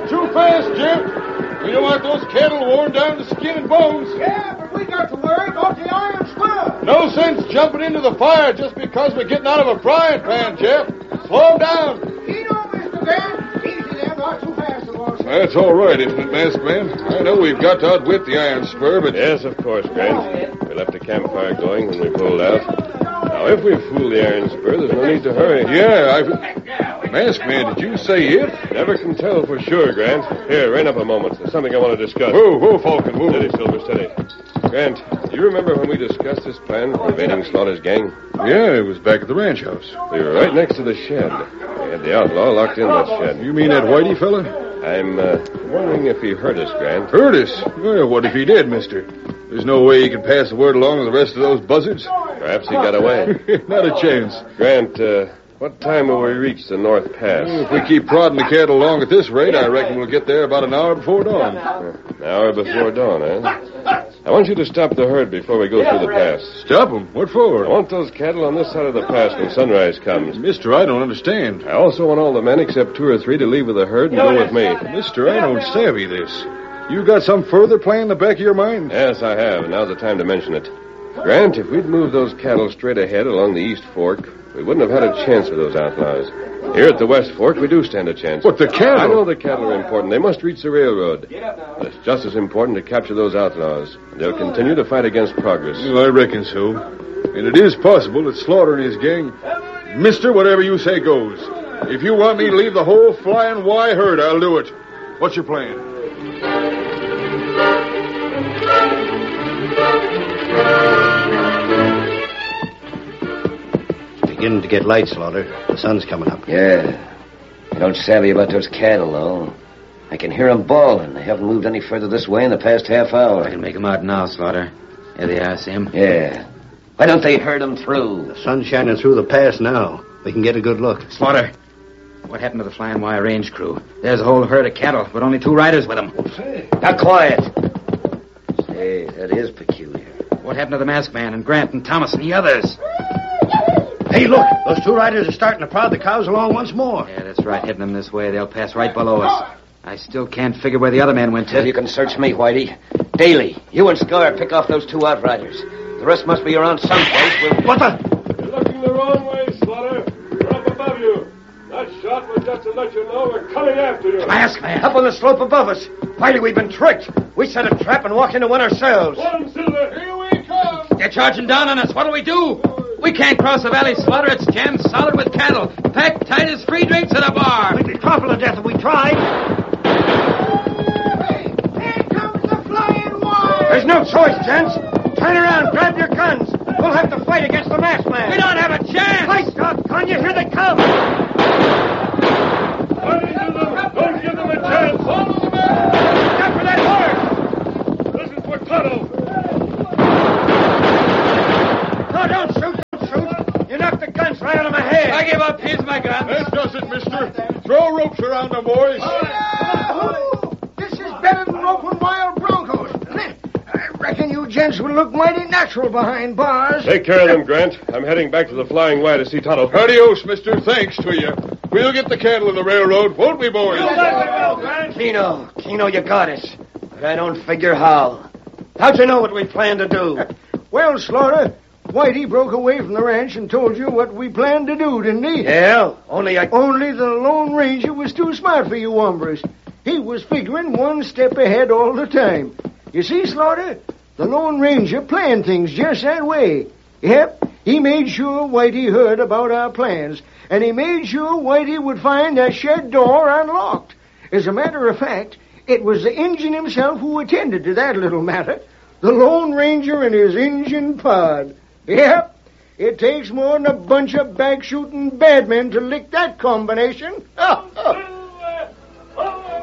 too fast, Jim. We don't want those cattle worn down to skin and bones. Yeah, but we got to worry about the iron spur. No sense jumping into the fire just because we're getting out of a frying pan, Jeff. Slow down. You know, Mr. Grant, easy there, not too fast, of course. That's all right, isn't it, masked man? I know we've got to outwit the iron spur, but... Yes, of course, Grant. We left the campfire going when we pulled out. Now, if we fool the iron spur, there's no need to hurry. Yeah, Masked man, did you say if? Never can tell for sure, Grant. Here, rein up a moment. There's something I want to discuss. Whoa, Falcon, whoa. Steady, Silver, steady. Grant, do you remember when we discussed this plan for invading Slaughter's gang? Yeah, it was back at the ranch house. We were right next to the shed. We had the outlaw locked in that shed. You mean that Whitey fella? I'm wondering if he heard us, Grant. Heard us? Well, what if he did, mister? There's no way he can pass the word along to the rest of those buzzards. Perhaps he got away. Not a chance. Grant, what time will we reach the North Pass? If we keep prodding the cattle along at this rate, I reckon we'll get there about an hour before dawn. An hour before dawn, eh? I want you to stop the herd before we go through the pass. Stop them? What for? I want those cattle on this side of the pass when sunrise comes. Mister, I don't understand. I also want all the men except 2 or 3 to leave with the herd and go with me. Mister, I don't savvy this. You got some further plan in the back of your mind? Yes, I have, and now's the time to mention it. Grant, if we'd moved those cattle straight ahead along the East Fork, we wouldn't have had a chance with those outlaws. Here at the West Fork, we do stand a chance. But the cattle? I know the cattle are important. They must reach the railroad. But it's just as important to capture those outlaws. They'll continue to fight against progress. Well, I reckon so. And it is possible that Slaughter and his gang... Mister, whatever you say goes. If you want me to leave the whole flying Y herd, I'll do it. What's your plan? Beginning to get light, Slaughter. The sun's coming up. Yeah. I don't savvy about those cattle, though. I can hear them bawling. They haven't moved any further this way in the past half hour. I can make them out now, Slaughter. Here they are, see 'em? Yeah. Why don't they herd them through? The sun's shining through the pass now. We can get a good look. Slaughter, what happened to the Flying Wire Range crew? There's a whole herd of cattle, but only 2 riders with them. Now, quiet. Say, that is peculiar. What happened to the Masked Man and Grant and Thomas and the others? Hey, look. Those 2 riders are starting to prod the cows along once more. Yeah, that's right. Heading them this way. They'll pass right below us. I still can't figure where the other man went to. Well, you can search me, Whitey. Daly, you and Scar pick off those 2 outriders. The rest must be around someplace. What the? You're looking the wrong way, Slaughter. We're up above you. That shot was just to let you know we're coming after you. Masked Man. Up on the slope above us. Whitey, we've been tricked. We set a trap and walked into one ourselves. One, Silver. Here we come! They're charging down on us. What'll we do? We can't cross the valley, Slaughter. It's jammed solid with cattle. Packed tight as free drinks at a bar. We'd be trampled to death if we tried. Hey, here comes the Flying Wire! There's no choice, gents. Turn around. Grab your guns. We'll have to fight against the Masked Man. We don't have a chance. Hi, Scott. Can you hear they come? Run into them. Don't give them a chance. Follow the man! Get for that horse. This is for Tuttle. No, don't shoot. Don't shoot. You knocked the guns right out of my head. I give up. Here's my gun. That does it, mister. Throw ropes around them, boys. This is better than roping wild broncos. I reckon you gents would look mighty natural behind bars. Take care of them, Grant. I'm heading back to the Flying Y to see Tuttle. Adios, mister. Thanks to you. We'll get the cattle in the railroad, won't we, boys? Keno, you got us. But I don't figure how. How'd you know what we planned to do? Well, Slaughter, Whitey broke away from the ranch and told you what we planned to do, didn't he? Yeah, only Only the Lone Ranger was too smart for you hombres. He was figuring one step ahead all the time. You see, Slaughter, the Lone Ranger planned things just that way. Yep, he made sure Whitey heard about our plans, and he made sure Whitey would find that shed door unlocked. As a matter of fact, it was the Injun himself who attended to that little matter. The Lone Ranger and his Injun pod. Yep, it takes more than a bunch of bag-shooting bad men to lick that combination.